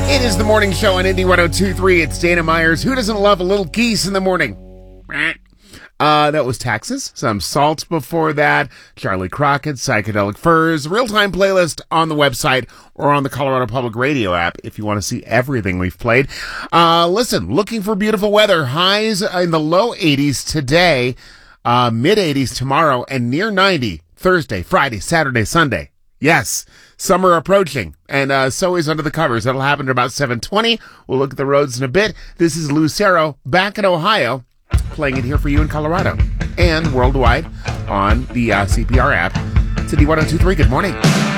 It is the morning show on Indy 102.3. It's Dana Myers. Who doesn't love a little geese in the morning? That was Taxes. Some Salt before that. Charlie Crockett, Psychedelic Furs. Real-time playlist on the website or on the Colorado Public Radio app if you want to see everything we've played. Listen, looking for beautiful weather. Highs in the low 80s today, mid 80s tomorrow, and near 90 Thursday, Friday, Saturday, Sunday. Yes, summer approaching, and so is Under the Covers. That'll happen at about 7:20. We'll look at the roads in a bit. This is Lucero back in Ohio, playing it here for you in Colorado and worldwide on the CPR app. It's Indy 102.3. Good morning.